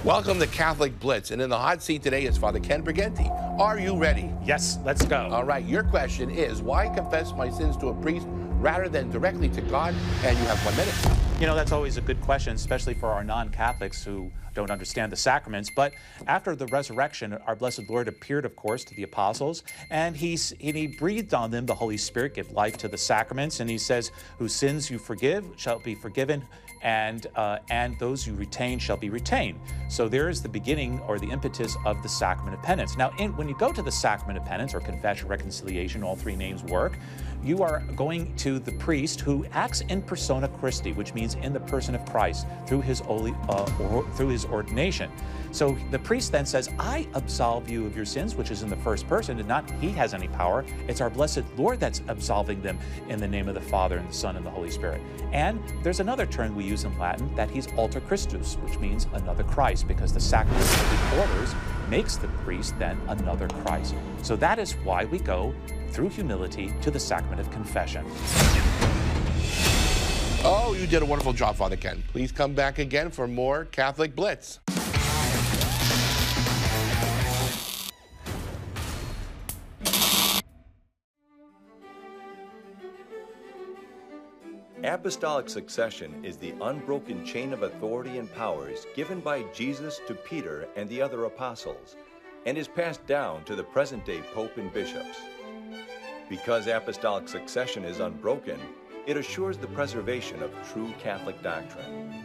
Welcome to Catholic Blitz, and in the hot seat today is Father Ken Briganti. Are you ready? Yes, let's go. All right, your question is, why confess my sins to a priest rather than directly to God? And you have 1 minute. You know, that's always a good question, especially for our non-Catholics who don't understand the sacraments. But after the resurrection, our Blessed Lord appeared, of course, to the apostles, and he breathed on them the Holy Spirit, give life to the sacraments, and he says, whose sins you forgive shall be forgiven, and those you retain shall be retained. So there is the beginning or the impetus of the sacrament of penance. Now, when you go to the sacrament of penance, or confession, reconciliation, all three names work, you are going to the priest who acts in persona Christi, which means in the person of Christ, through his ordination. So the priest then says, I absolve you of your sins, which is in the first person, and not he has any power. It's our Blessed Lord that's absolving them in the name of the Father and the Son and the Holy Spirit. And there's another term we use in Latin, that he's alter Christus, which means another Christ, because the sacrament of the orders makes the priest then another Christ. So that is why we go through humility to the sacrament of confession. Oh, you did a wonderful job, Father Ken. Please come back again for more Catholic Blitz. Apostolic succession is the unbroken chain of authority and powers given by Jesus to Peter and the other apostles, and is passed down to the present-day Pope and bishops. Because apostolic succession is unbroken, it assures the preservation of true Catholic doctrine.